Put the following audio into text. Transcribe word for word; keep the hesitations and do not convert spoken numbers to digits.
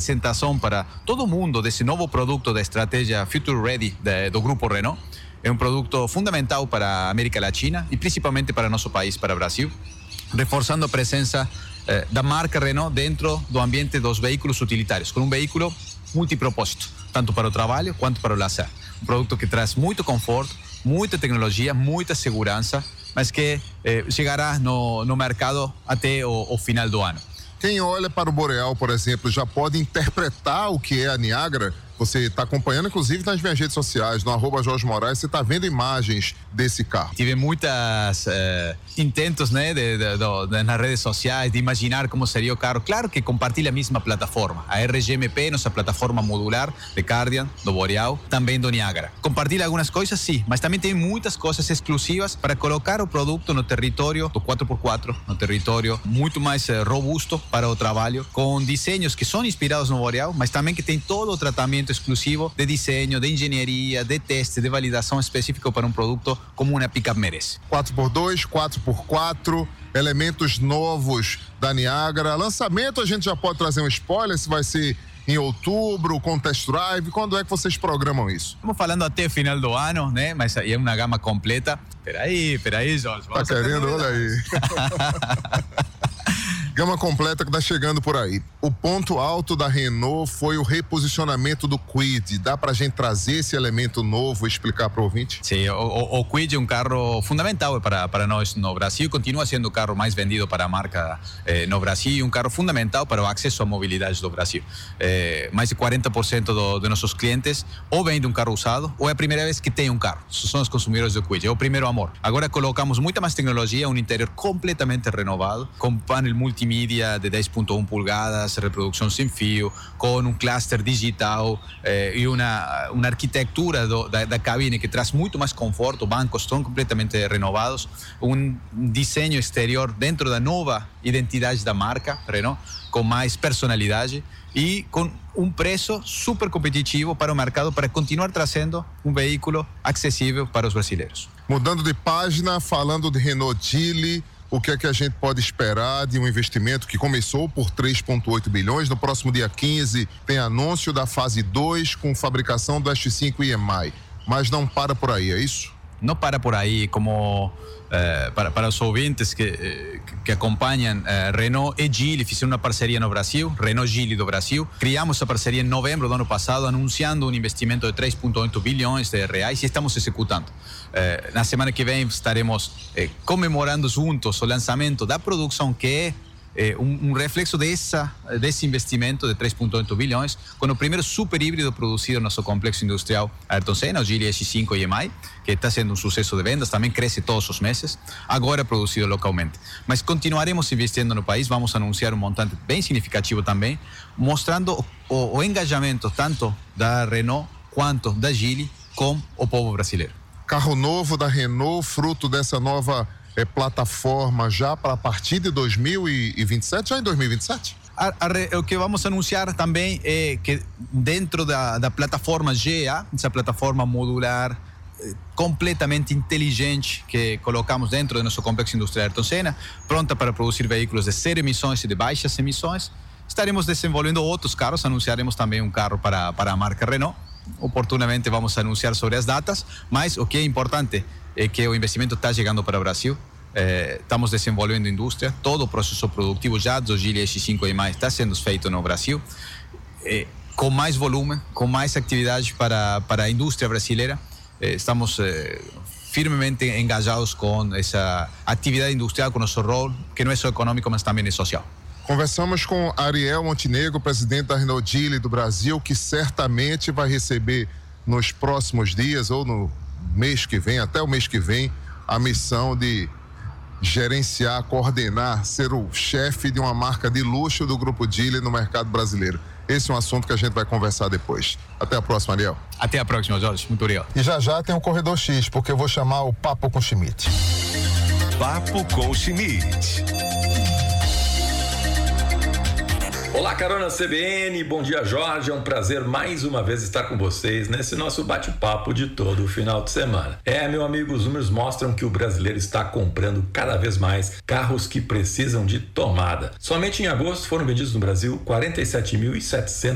apresentação para todo mundo desse novo produto da estratégia Future Ready de, do Grupo Renault. É um produto fundamental para a América Latina e principalmente para nosso país, para o Brasil, reforçando a presença eh, da marca Renault dentro do ambiente dos veículos utilitários, com um veículo multipropósito, tanto para o trabalho quanto para o lazer. Um produto que traz muito conforto, muita tecnologia, muita segurança, mas que eh, chegará no, no mercado até o, o final do ano. Quem olha para o Boreal, por exemplo, já pode interpretar o que é a Niagara. Você está acompanhando, inclusive, nas minhas redes sociais, no arroba Jorge Moraes, você está vendo imagens desse carro. Tive muitos uh, intentos, né, de, de, de, de, nas redes sociais, de imaginar como seria o carro. Claro que compartilha a mesma plataforma. A R G M P, nossa plataforma modular de Kardian, do Boreal, também do Niagara. Compartilha algumas coisas, sim, mas também tem muitas coisas exclusivas para colocar o produto no território do quatro por quatro, no território muito mais uh, robusto para o trabalho, com desenhos que são inspirados no Boreal, mas também que tem todo o tratamento exclusivo de desenho, de engenharia, de teste, de validação específico para um produto como uma picape merece. quatro por dois, quatro por quatro, elementos novos da Niagara. Lançamento, a gente já pode trazer um spoiler, se vai ser em outubro, com test drive. Quando é que vocês programam isso? Estamos falando até o final do ano, né? Mas aí é uma gama completa. Peraí, peraí, Jorge. Tá querendo? Olha aí. Gama completa que está chegando por aí. O ponto alto da Renault foi o reposicionamento do Kwid. Dá para a gente trazer esse elemento novo e explicar para o ouvinte? Sim, o, o, o Kwid é um carro fundamental para, para nós no Brasil. Continua sendo o carro mais vendido para a marca eh, no Brasil e um carro fundamental para o acesso à mobilidade do Brasil. Eh, mais de quarenta por cento do, de nossos clientes ou vêm de um carro usado ou é a primeira vez que tem um carro. São os consumidores do Kwid. É o primeiro amor. Agora colocamos muita mais tecnologia, um interior completamente renovado, com painel multimídia de dez ponto um polegadas, reprodução sem fio, com um cluster digital eh, e uma, uma arquitetura do, da, da cabine que traz muito mais conforto, bancos estão completamente renovados, um desenho exterior dentro da nova identidade da marca Renault, com mais personalidade e com um preço super competitivo para o mercado para continuar trazendo um veículo acessível para os brasileiros. Mudando de página, falando de Renault Geely, o que é que a gente pode esperar de um investimento que começou por três vírgula oito bilhões? No próximo dia quinze tem anúncio da fase dois com fabricação do S cinco I M I. Mas não para por aí, é isso? Não para por aí, como eh, para, para os ouvintes que, eh, que acompanham eh, Renault e Geely fizeram uma parceria no Brasil, Renault Geely do Brasil. Criamos a parceria em novembro do ano passado, anunciando um investimento de três vírgula oito bilhões de reais e estamos executando. Eh, na semana que vem estaremos eh, comemorando juntos o lançamento da produção que é Eh, um, um reflexo dessa, desse investimento de três vírgula oito bilhões, com o primeiro super híbrido produzido no nosso complexo industrial Ayrton Senna, o Geely S cinco I M I, que está sendo um sucesso de vendas, também cresce todos os meses, agora produzido localmente. Mas continuaremos investindo no país, vamos anunciar um montante bem significativo também, mostrando o, o engajamento tanto da Renault quanto da Geely com o povo brasileiro. Carro novo da Renault, fruto dessa nova É plataforma já para a partir de dois mil e vinte e sete, já em dois mil e vinte e sete? A, a, o que vamos anunciar também é que dentro da, da plataforma G A, essa plataforma modular eh, completamente inteligente que colocamos dentro do nosso complexo industrial Ayrton Senna, pronta para produzir veículos de zero emissões e de baixas emissões, estaremos desenvolvendo outros carros, anunciaremos também um carro para, para a marca Renault. Oportunamente vamos anunciar sobre as datas, mas o que é importante é que o investimento está chegando para o Brasil. Eh, estamos desenvolvendo indústria, todo o processo produtivo já do Geely S cinco I M I está sendo feito no Brasil, eh, com mais volume, com mais atividade para, para a indústria brasileira. Eh, estamos eh, firmemente engajados com essa atividade industrial, com nosso rol, que não é só econômico, mas também é social. Conversamos com Ariel Montenegro, presidente da Renault Geely do Brasil, que certamente vai receber nos próximos dias ou no mês que vem, até o mês que vem, a missão de gerenciar, coordenar, ser o chefe de uma marca de luxo do Grupo Geely no mercado brasileiro. Esse é um assunto que a gente vai conversar depois. Até a próxima, Ariel. Até a próxima, Jorge. Muito obrigado. E já já tem o Corredor X, porque eu vou chamar o Papo com Schmidt. Papo com Schmidt. Olá, Carona C B N, bom dia, Jorge, é um prazer mais uma vez estar com vocês nesse nosso bate-papo de todo o final de semana. É, meu amigo, os números mostram que o brasileiro está comprando cada vez mais carros que precisam de tomada. Somente em agosto foram vendidos no Brasil quarenta e sete mil e setecentos